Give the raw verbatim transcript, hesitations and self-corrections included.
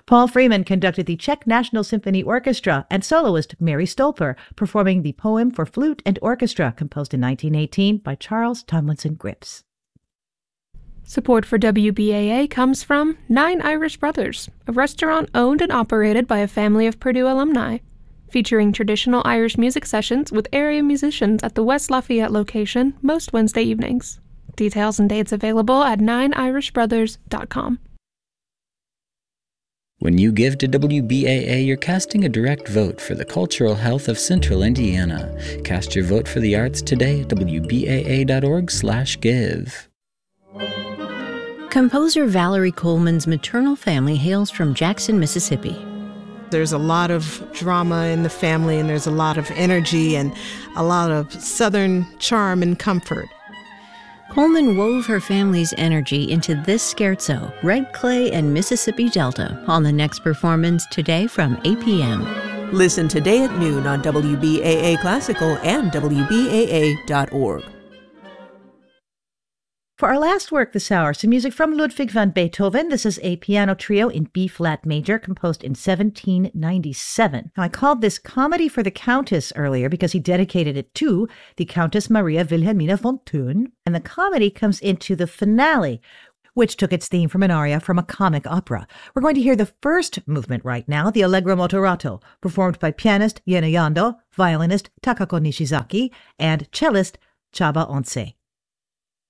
Paul Freeman conducted the Czech National Symphony Orchestra and soloist Mary Stolper, performing the poem for flute and orchestra composed in nineteen eighteen by Charles Tomlinson Grips. Support for W B A A comes from Nine Irish Brothers, a restaurant owned and operated by a family of Purdue alumni, featuring traditional Irish music sessions with area musicians at the West Lafayette location most Wednesday evenings. Details and dates available at nine irish brothers dot com. When you give to W B A A, you're casting a direct vote for the cultural health of Central Indiana. Cast your vote for the arts today at w b a a dot org slash give. Composer Valerie Coleman's maternal family hails from Jackson, Mississippi. There's a lot of drama in the family, and there's a lot of energy and a lot of Southern charm and comfort. Coleman wove her family's energy into this scherzo, Red Clay and Mississippi Delta, on the next performance today from eight p.m. Listen today at noon on W B A A Classical and w b a a dot org. For our last work this hour, some music from Ludwig van Beethoven. This is a piano trio in B-flat major, composed in seventeen ninety-seven. Now, I called this Comedy for the Countess earlier because he dedicated it to the Countess Maria Wilhelmina von Thun, and the comedy comes into the finale, which took its theme from an aria from a comic opera. We're going to hear the first movement right now, the Allegro Motorato, performed by pianist Yena Yando, violinist Takako Nishizaki, and cellist Chaba Onse.